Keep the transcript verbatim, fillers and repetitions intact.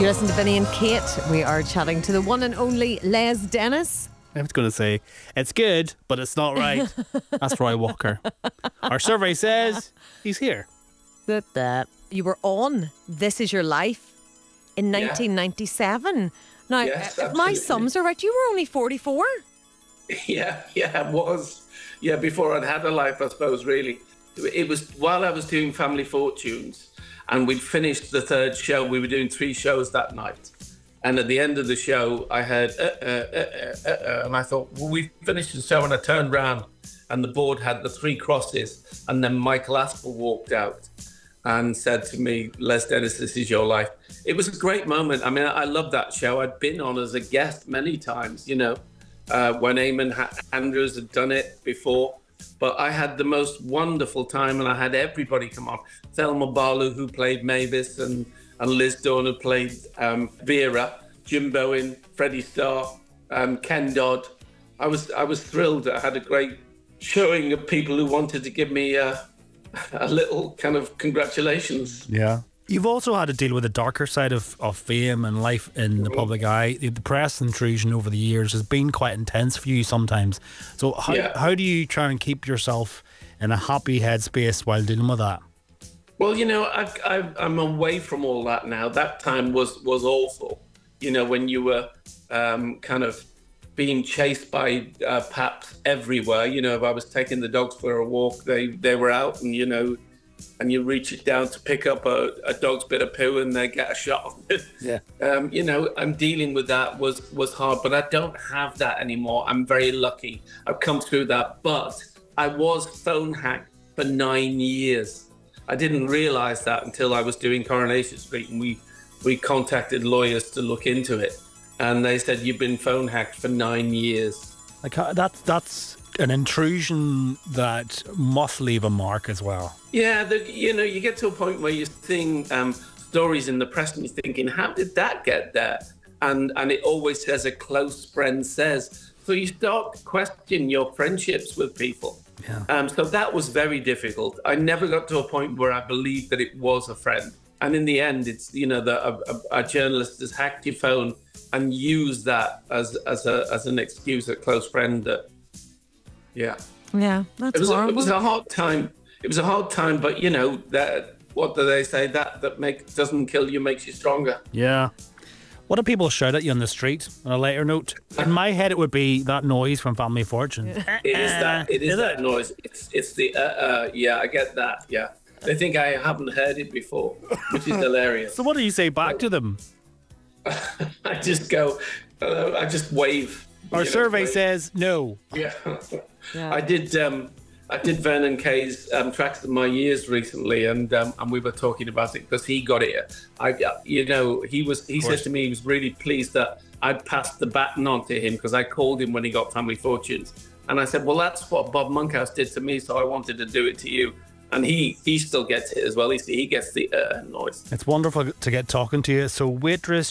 You listen to Vinny and Kate. We are chatting to the one and only Les Dennis. I was going to say, it's good, but it's not right. That's Roy Walker. Our survey says he's here. That that you were on This Is Your Life in nineteen ninety-seven. Now, Yes, if my absolutely. sums are right, you were only forty-four. Yeah, yeah, it was. Yeah, before I'd had a life, I suppose, really. It was while I was doing Family Fortunes and we'd finished the third show. We were doing three shows that night. And at the end of the show, I heard, uh, uh, uh, uh, uh, and I thought, well, we finished the show. And I turned round and the board had the three crosses. And then Michael Aspel walked out and said to me, Les Dennis, this is your life. It was a great moment. I mean, I love that show. I'd been on as a guest many times, you know, uh, when Eamon ha- Andrews had done it before. But I had the most wonderful time and I had everybody come on. Thelma Barlow, who played Mavis, and, and Liz Dawn, who played um, Vera, Jim Bowen, Freddie Starr, um, Ken Dodd. I was I was thrilled. I had a great showing of people who wanted to give me a, a little kind of congratulations. Yeah. You've also had to deal with the darker side of, of fame and life in the public eye. The press intrusion over the years has been quite intense for you sometimes. So how, Yeah. how do you try and keep yourself in a happy headspace while dealing with that? Well, you know, I've, I've, I'm away from all that now. That time was, was awful. You know, when you were um, kind of being chased by uh, paps everywhere. You know, if I was taking the dogs for a walk, they, they were out and, you know, and you reach it down to pick up a, a dog's bit of poo and they get a shot of it. Yeah. Um, you know, I'm dealing with that was, was hard, but I don't have that anymore. I'm very lucky. I've come through that, but I was phone hacked for nine years. I didn't realize that until I was doing Coronation Street and we, we contacted lawyers to look into it. And they said, you've been phone hacked for nine years. Like uh, that, that's an intrusion that must leave a mark as well. Yeah, the, you know, you get to a point where you're seeing um, stories in the press and you're thinking, how did that get there? And and it always says a close friend says. So you start to question your friendships with people. Yeah. Um, so that was very difficult. I never got to a point where I believed that it was a friend. And in the end, it's, you know, the, a, a, a journalist has hacked your phone and used that as as a as an excuse, a close friend that, yeah. Yeah, that's It was, a, horrible. it was a hard time. It was a hard time, but you know that. What do they say? That that make doesn't kill you makes you stronger. Yeah. What do people shout at you on the street? On a lighter note, in my head, it would be that noise from Family Fortune. It is that. It is, Is that it? noise. It's it's the. Uh, uh, yeah, I get that. Yeah, they think I haven't heard it before, which is hilarious. So what do you say back to them? I just go. Uh, I just wave. Our you know, survey wave. says no. Yeah. Yeah. I did. Um, I did Vernon Kay's um, Tracks of My Years recently, and um, and we were talking about it because he got it. I, you know, he was. He said to me he was really pleased that I'd passed the baton on to him because I called him when he got Family Fortunes, and I said, well, that's what Bob Monkhouse did to me, so I wanted to do it to you. And he he still gets it as well. He he gets the uh, noise. It's wonderful to get talking to you. So Waitress,